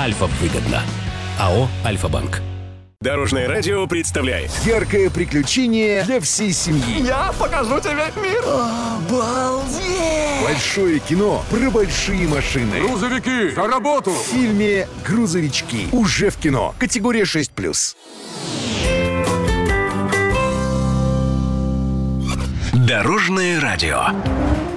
Альфа-выгодно. АО «Альфа-банк». Дорожное радио представляет яркое приключение для всей семьи. Я покажу тебе мир. Обалдеть! Большое кино про большие машины. Грузовики, за работу! В фильме «Грузовички» уже в кино. Категория 6+. Дорожное радио.